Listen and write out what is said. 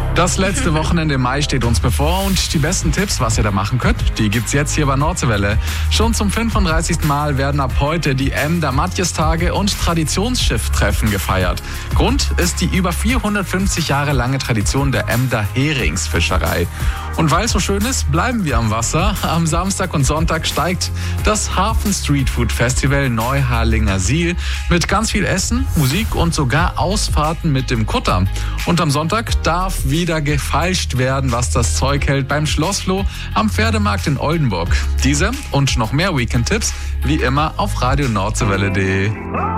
Das letzte Wochenende im Mai steht uns bevor und die besten Tipps, was ihr da machen könnt, die gibt's jetzt hier bei Nordseewelle. Schon zum 35. Mal werden ab heute die Emder Matjestage und Traditionsschifftreffen gefeiert. Grund ist die über 450 Jahre lange Tradition der Emder Heringsfischerei. Und weil es so schön ist, bleiben wir am Wasser. Am Samstag und Sonntag steigt das Hafen Street Food Festival Neuharlinger Siel mit ganz viel Essen, Musik und sogar Ausfahrten mit dem Kutter. Und am Sonntag darf wieder gefeilscht werden, was das Zeug hält beim Schlossfloh am Pferdemarkt in Oldenburg. Diese und noch mehr Weekend-Tipps wie immer auf radionordsewelle.de.